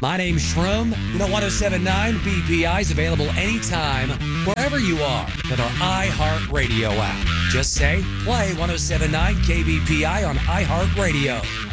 My name's Shroom. 1079 BPI is available anytime, wherever you are, with our iHeartRadio app. Just say, play 1079 KBPI on iHeartRadio.